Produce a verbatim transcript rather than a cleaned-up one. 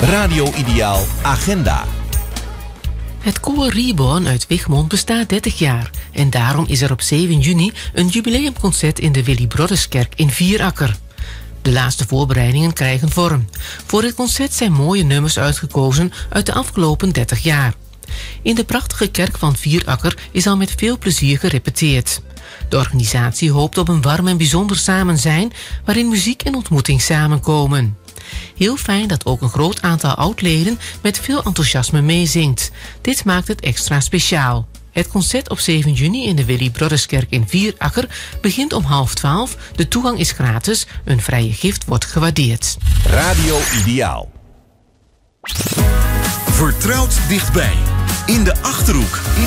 Radio Ideaal Agenda. Het koor Reborn uit Wichmond bestaat dertig jaar. En daarom is er op zeven juni een jubileumconcert in de Willy Brotherskerk in Vierakker. De laatste voorbereidingen krijgen vorm. Voor het concert zijn mooie nummers uitgekozen uit de afgelopen dertig jaar. In de prachtige kerk van Vierakker is al met veel plezier gerepeteerd. De organisatie hoopt op een warm en bijzonder samenzijn waarin muziek en ontmoeting samenkomen. Heel fijn dat ook een groot aantal oudleden met veel enthousiasme meezingt. Dit maakt het extra speciaal. Het concert op zeven juni in de Willy Brotherskerk in Vierakker begint om half twaalf. De toegang is gratis. Een vrije gift wordt gewaardeerd. Radio Ideaal. Vertrouwd dichtbij. In de Achterhoek.